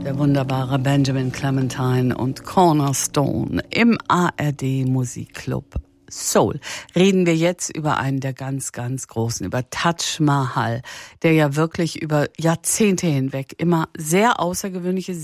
Der wunderbare Benjamin Clementine und Cornerstone im ARD Musikclub Soul. Reden wir jetzt über einen der ganz, ganz großen, über Taj Mahal, der ja wirklich über Jahrzehnte hinweg immer sehr außergewöhnliche